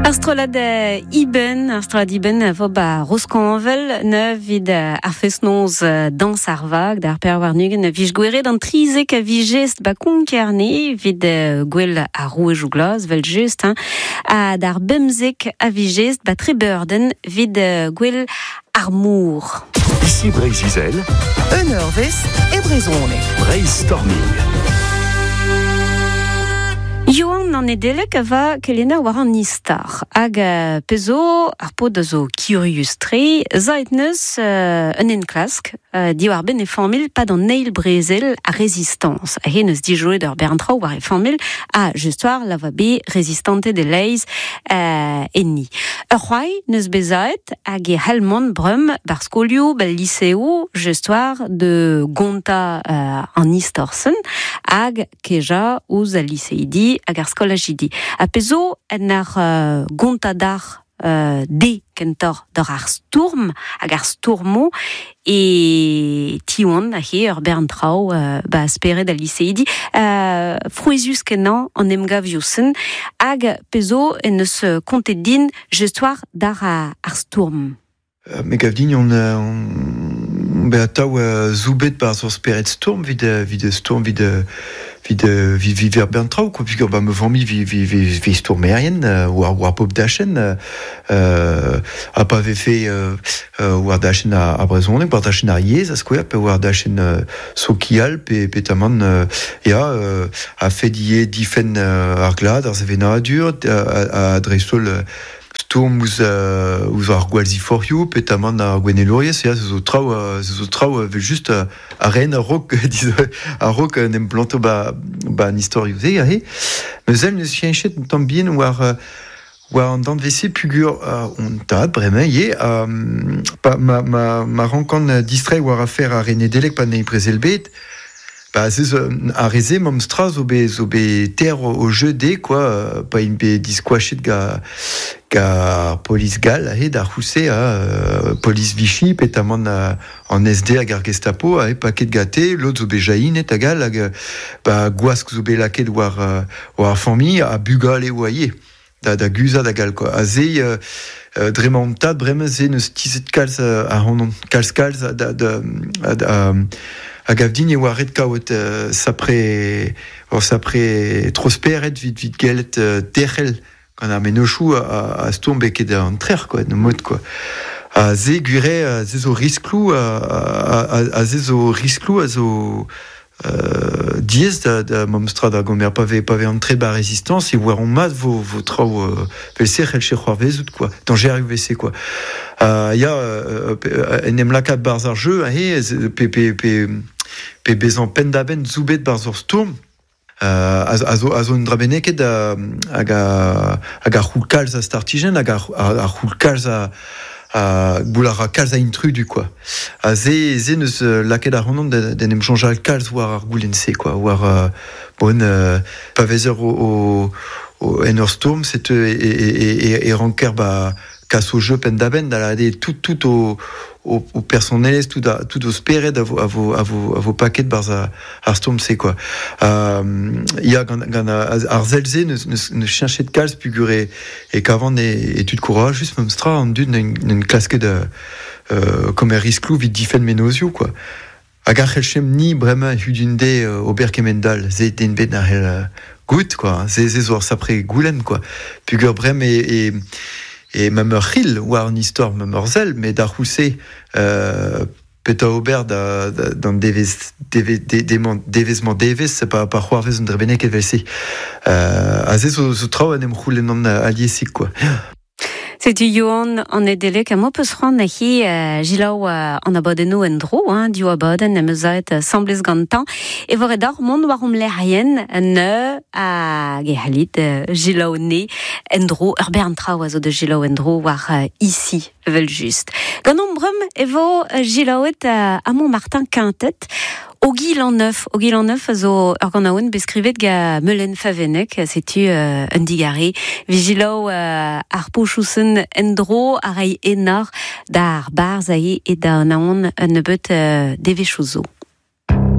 Astrolad Iben vo ba Roskanvel ne vid ar festnoz dans Sarvag d'ar per warnugen vij gweret an trizek a vigest ba konkerne vid gwell a rouge ou glas vel just a d'ar bemzek a vigest ba trebeurden vid gwell ar mour. Ici Breizizel, un Eurvest et Brezone. Brainstorming. Joan an edelek va kelena war an istar. Hag pezo ar pod zo curious tre, zait neus un enklask, di war ben e famil pad an neil brezel a resistance. A neus di joe d'ar Berntrau war e famil a justoir la va be resistante de leiz enni. Ur c'hoai neus bezaet hag e helmont brum bar skolio bel liceo justoir de gonta an istorsen hag keja ouz a liceidi hag ar skolajidi. A pezo en ar gontadar de kentor d'ar ar stourm hag ar stourmo e tion a he ur Berntrau ba asperet a liceidi frouezus kenan an emgaviosen hag pezo en eus kontet din justoir d'ar ar stourm. Me gav din on beataou zoubet bar sur speret storm vid storm vid ver Berntrau quoi puisque ba me vami vi stormerien war pop dachen a pas fait war dachen a Brezone war dachen a Yez a skoer pe war dachen sokial pe taman a fait difen ar glad ar sevena dur a dressol Storm ouz ar gwalzi for you, petaman ar gwenelouriez, zo trao vel just a ren a rok nem planto ba an historiouze, mezel neus chianchet tambien war an dan vese pugur on tad bremen ma rankant distrait war a fer a renedelek pa nei prezelbet. Bah, c'est a reze mam stra zo be terre au jeu de quoi pas une be disquachet ga police gal da roussé a police Vichy pétamment en SD à gar Gestapo a paquet gâté l'autre zo be jaïn et tagal ba guask zo be laket war famille a bugal et voyer da guza da gal quoi azé dremontad bremen ze ne stizet kalz a honon kalz hag av din e oa ret kaout sapre trosperet vid gelet terrel gant ar menochou a stourm beket an trer quoi, no mod quoi. A ze gure ze zo risklou a ze zo risklou a zo diez da mamstra da gomer pave an tre ba résistance e war on mat vo trao vel serrel che c'hoar vezout quoi, dans GRUVC quoi. En em lakat barz ar jeu pe bezan pendaben zoubet barz ur stourm a zo un drabeneket hag ar c'houl kalz a startigen hag ar c'houl kalz a boular a kalz a intrudu quoi. A ze neus laket ar honon den em jonjal kalz war ar goulense quoi, war pa vezer en ur stourm set e ranker ba kas o jeu pendaben da la tout au personnel tout au speret a vo paquet barz ar storm c'est quoi ya gant ar zelze ne chinchet kalz pugure e kavan e tud koura just même stra an dud n'en klasket comme er risklou vid difen menozio quoi hag ar c'helchem ni brema hudunde ober kemendal ze den bet na hel gout quoi ze zo sapre goulen quoi pugur brem et même Ril ou un histoire même Orzel mais d'Arroussé peta ober dans devezement deves c'est pas croire vez un drebenek et velse azé zo trao anem roulen an aliesik quoi. C'est Joan an edelek a mo peus ran a hi jilaou an abadeno en dro, dio abaden em eus samblez gantan e vore d'ar mont war lerien ne a gehalit jilaou ne en dro ur Berntrau a zo de jilaou en dro war ici vel just. Gant ombrum evo jilaouet a Montmartin Quintet Ogil en neuf a zo ur gant aouen beskrivet ga melen favenek setu un digare vigilaou ar pochousen en dro a rei enar d'ar barz a e da naon un nebeut devechouzo.